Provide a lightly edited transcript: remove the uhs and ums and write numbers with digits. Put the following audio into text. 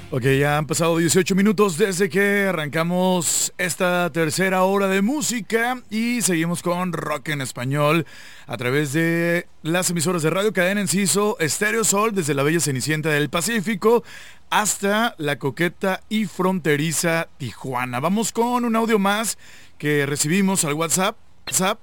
Ok, ya han pasado 18 minutos desde que arrancamos esta tercera hora de música y seguimos con rock en español a través de las emisoras de Radio Cadena Enciso, Estéreo Sol, desde la bella Cenicienta del Pacífico hasta la coqueta y fronteriza Tijuana. Vamos con un audio más que recibimos al WhatsApp.